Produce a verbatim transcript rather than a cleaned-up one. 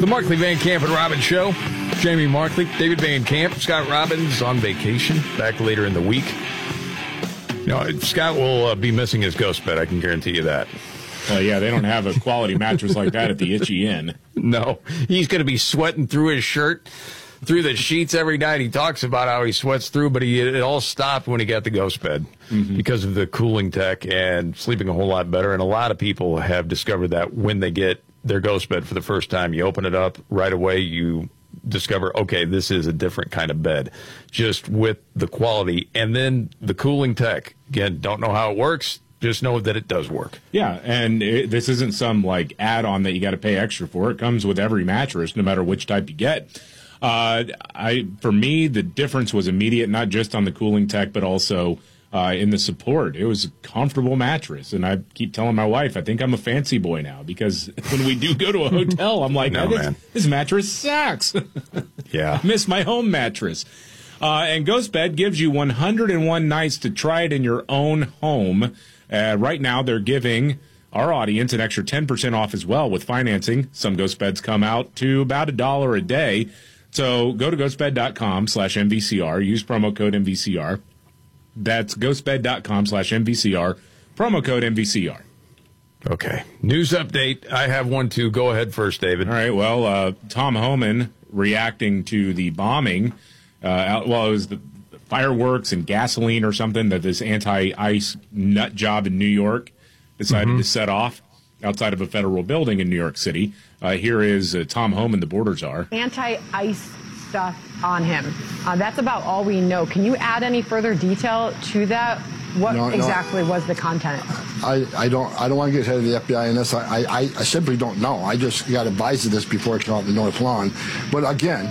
The Markley, Van Camp, and Robbins Show. Jamie Markley, David Van Camp, Scott Robbins on vacation, back later in the week. You know, Scott will uh, be missing his ghost bed, I can guarantee you that. Well, yeah, they don't have a quality mattress like that at the Itchy Inn. No, he's going to be sweating through his shirt, through the sheets every night. He talks about how he sweats through, but he, it all stopped when he got the ghost bed mm-hmm. because of the cooling tech and sleeping a whole lot better. And a lot of people have discovered that when they get their ghost bed for the first time, you open it up right away, you discover, okay, this is a different kind of bed, just with the quality. And then the cooling tech, again, don't know how it works. Just know that it does work. Yeah, and it, this isn't some, like, add-on that you got to pay extra for. It comes with every mattress, no matter which type you get. Uh, I, for me, the difference was immediate, not just on the cooling tech, but also uh, in the support. It was a comfortable mattress, and I keep telling my wife, I think I'm a fancy boy now, because when we do go to a hotel, I'm like, no, oh, this, man. this mattress sucks. Yeah. I miss my home mattress. Uh, and GhostBed gives you one hundred one nights to try it in your own home. Uh, right now, they're giving our audience an extra ten percent off as well with financing. Some ghost beds come out to about a dollar a day. So go to ghostbed.com slash MVCR. Use promo code M V C R. That's ghostbed.com slash MVCR. Promo code M V C R. Okay. News update. I have one too. Go ahead first, David. All right. Well, uh, Tom Homan reacting to the bombing. Uh, out, well, it was the fireworks and gasoline or something that this anti-ice nut job in New York decided mm-hmm. to set off outside of a federal building in New York City. Uh, here is uh, Tom Homan, the border czar. Anti-ice stuff on him. Uh, that's about all we know. Can you add any further detail to that? What no, exactly no, was the content? I, I don't I don't want to get ahead of the F B I in this. I, I, I simply don't know. I just got advised of this before I came out the North Lawn. But again,